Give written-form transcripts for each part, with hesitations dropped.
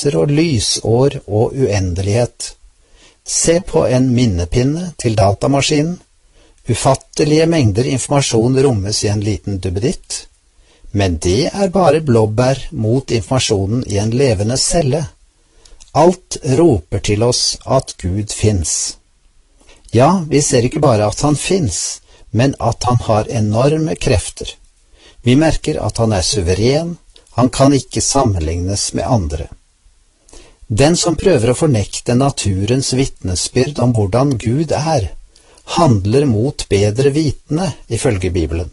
galakser og lysår og uendelighet. Se på en minnepinne til datamaskinen. Ufattelige mengder informasjon rommes i en liten duppeditt. Men det bare blåbær mot informasjonen i en levende celle. Alt roper til oss at Gud finnes. Ja, vi ser ikke bare at han finnes, men at han har enorme krefter. Vi merker at han suveren, han kan ikke sammenlignes med andre. Den som prøver å fornekte naturens vitnesbyrd om hvordan Gud handler mot bedre vitende, ifølge Bibelen.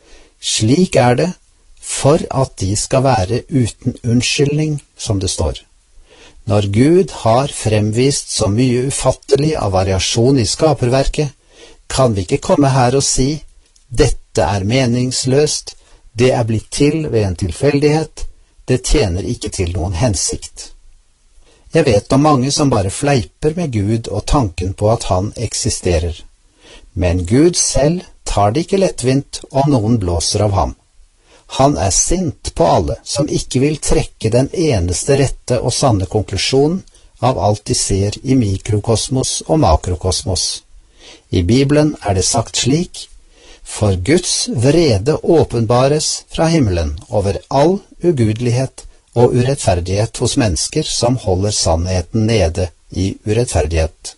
Slik det, for at de skal være uten unnskyldning, som det står. Når Gud har fremvist så mye ufattelig av variasjon i skaperverket, kan vi ikke komme her og si, dette meningsløst, det blitt til ved en tilfeldighet, det tjener ikke til noen hensikt. Jeg vet om mange som bare fleiper med Gud og tanken på at han eksisterer. Men Gud selv tar det ikke lettvint om noen blåser av ham. Han sint på alle som ikke vil trekke den eneste rette og sanne konklusjonen av alt de ser i mikrokosmos og makrokosmos. I Bibelen det sagt slik, for Guds vrede åpenbares fra himmelen over all ugudelighet og urettferdighet hos mennesker som holder sannheten nede i urettferdighet.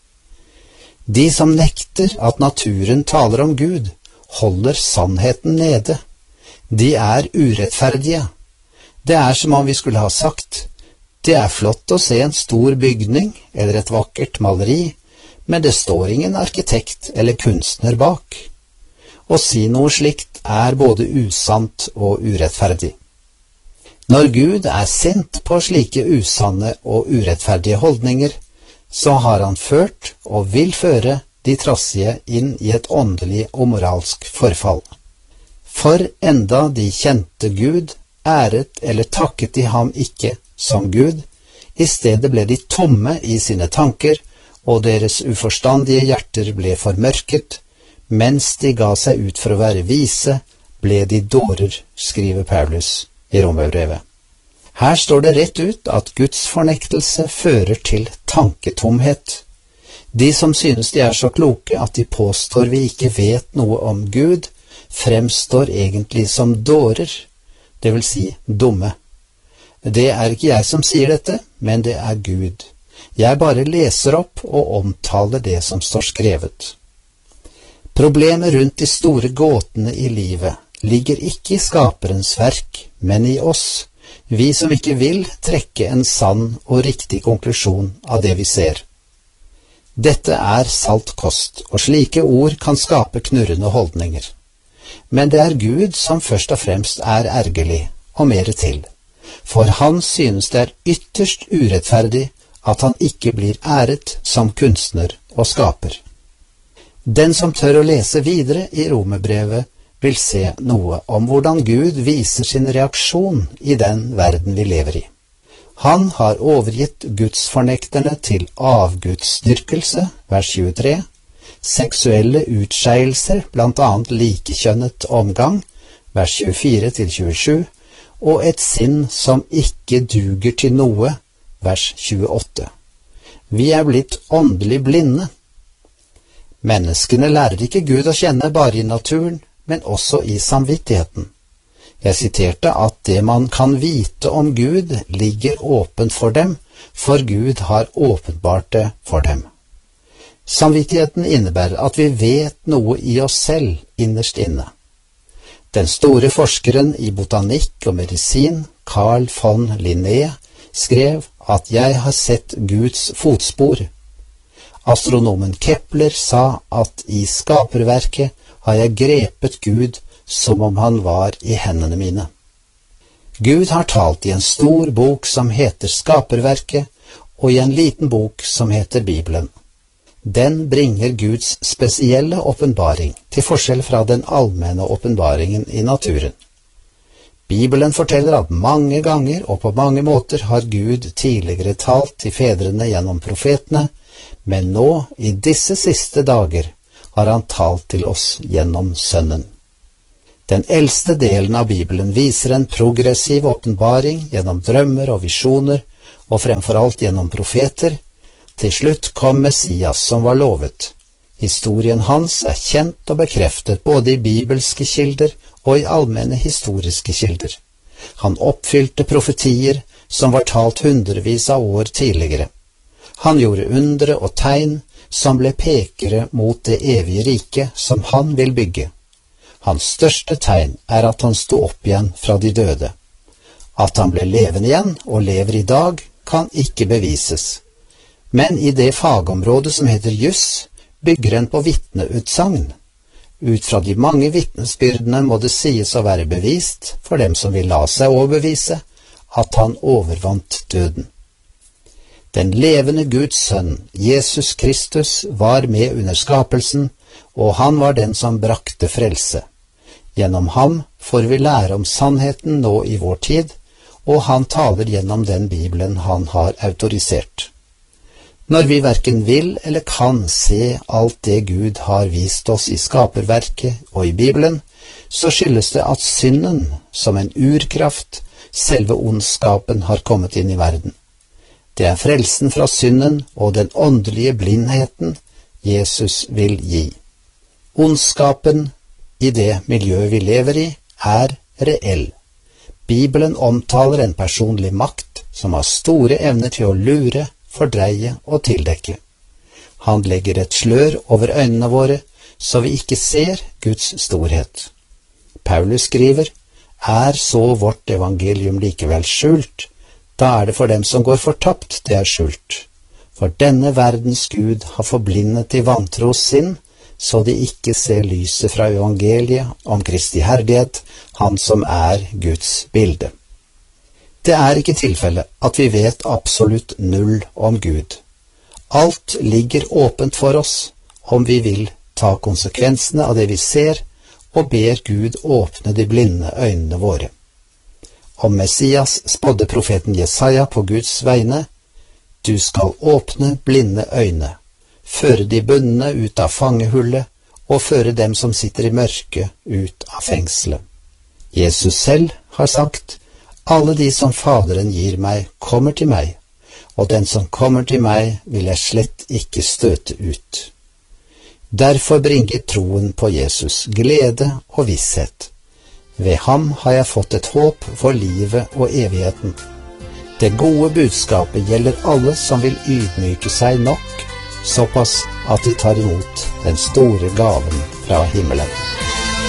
De som nekter at naturen taler om Gud, holder sannheten nede. De urettferdige. Det som om vi skulle ha sagt, det flott å se en stor bygning eller et vakkert maleri, men det står ingen arkitekt eller kunstner bak. Å si noe slikt både usant og urettferdig. Når Gud sint på slike usanne og urettferdige holdninger, så har han ført og vil føre de trassige inn i et åndelig og moralsk forfall. For enda de kjente Gud, æret eller takket de ham ikke som Gud, i stedet ble de tomme i sine tanker, og deres uforstandige hjerter ble formørket, mens de ga seg ut for å være vise, ble de dårer, skriver Paulus i Romerbrevet. Her står det rett ut at Guds fornektelse fører til tanketomhet. De som synes de så kloke at de påstår vi ikke vet noe om Gud, fremstår egentlig som dårer, det vil si dumme. Det ikke jeg som sier dette, men det Gud. Jeg bare leser opp og omtaler det som står skrevet. Problemet rundt de store gåtene i livet ligger ikke i skaperens verk, men i oss, vi som ikke vil trekke en sann og riktig konklusjon av det vi ser. Dette salt kost, og slike ord kan skape knurrende holdninger. Men det Gud som først og fremst ergerlig, og mer til. For han synes det ytterst urettferdig at han ikke blir æret som kunstner og skaper. Den som tør å lese videre i Romerbrevet, vil se noe om hvordan Gud viser sin reaksjon i den verden vi lever i. Han har overgitt gudsfornekterne til avgudsdyrkelse, vers 23, seksuelle utskeielser, blant annet likekjønnet omgang, vers 24-27, og et sinn som ikke duger til noe, vers 28. Vi blitt åndelig blinde. Menneskene lærer ikke Gud å kjenne bare i naturen, men også i samvittigheten. Jeg siterte at det man kan vite om Gud ligger åpent for dem, for Gud har åpenbart det for dem. Samvittigheten innebærer at vi vet noe i oss selv innerst inne. Den store forskeren i botanikk og medisin, Carl von Linné, skrev at jeg har sett Guds fotspor. Astronomen Kepler sa at i skaperverket har jeg grepet Gud som om han var i hendene mine. Gud har talt i en stor bok som heter Skaperverket, og i en liten bok som heter Bibelen. Den bringer Guds spesielle åpenbaring, til forskjell fra den allmenne åpenbaringen i naturen. Bibelen forteller at mange ganger og på mange måter har Gud tidligere talt til fedrene gjennom profetene, men nå, i disse siste dager, har han talt til oss gjennom Sønnen. Den eldste delen av Bibelen viser en progressiv åpenbaring gjennom drømmer og visjoner, og fremfor alt gjennom profeter. Til slutt kom Messias som var lovet. Historien hans er kjent og bekreftet både i bibelske kilder og i allmenne historiske kilder. Han oppfylte profetier som var talt hundrevis av år tidligere. Han gjorde undre og tegn som ble pekere mot det evige rike som han vil bygge. Hans største tegn er at han sto opp igjen fra de døde. At han ble levende igjen og lever i dag, kan ikke bevises. Men i det fagområdet som heter juss, bygger en på vitneutsagn. Ut fra de mange vitnesbyrdene må det sies å være bevist, for dem som vil la seg overbevise, at han overvant døden. Den levende Guds sønn, Jesus Kristus, var med under skapelsen, og han var den som brakte frelse. Gjennom ham får vi lære om sannheten nå i vår tid, og han taler gjennom den Bibelen han har autorisert. Når vi hverken vil eller kan se alt det Gud har vist oss i skaperverket og i Bibelen, så skyldes det at synden, som en urkraft, selve ondskapen, har kommet inn i verden. Det er frelsen fra synden og den åndelige blindheten Jesus vil gi. Ondskapen i det miljøet vi lever i, er reell. Bibelen omtaler en personlig makt som har store evner til å lure, fordreie og tildekke. Han legger et slør over øynene våre, så vi ikke ser Guds storhet. Paulus skriver, er så vårt evangelium likevel skjult, da er det for dem som går fortapt det er skjult. For denne verdens Gud har forblindet i vantros sinn, så de ikke ser lyset fra evangeliet om Kristi herlighet, han som er Guds bilde. Det er ikke tilfelle at vi vet absolutt null om Gud. Alt ligger åpent for oss, om vi vil ta konsekvensene av det vi ser, og ber Gud åpne de blinde øynene våre. Om Messias spådde profeten Jesaja på Guds vegne, du skal åpne blinde øyne, føre de bundne ut av fangehullet, og føre dem som sitter i mørket ut av fengselet. Jesus selv har sagt, alle de som Faderen gir meg, kommer til meg, og den som kommer til meg, vil jeg slett ikke støte ut. Derfor bringer troen på Jesus glede og visshet. Ved ham har jeg fått et håp for livet og evigheten. Det gode budskapet gjelder alle som vil ydmyke seg nok, såpass at de tar imot den store gaven fra himmelen.